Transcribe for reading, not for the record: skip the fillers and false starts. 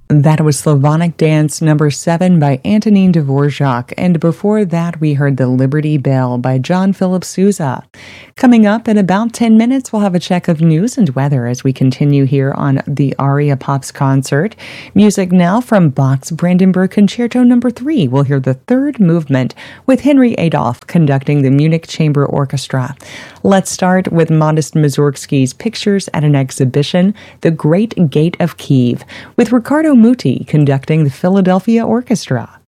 That was Slavonic Dance number 7 by Antonin Dvorak, and before that we heard The Liberty Bell by John Philip Sousa. Coming up in about 10 minutes, we'll have a check of news and weather as we continue here on the Aria Pops concert. Music now from Bach's Brandenburg Concerto number 3. We'll hear the third movement with Henry Adolph conducting the Munich Chamber Orchestra. Let's start with Modest Mussorgsky's Pictures at an Exhibition, The Great Gate of Kiev, with Riccardo Muti conducting the Philadelphia Orchestra.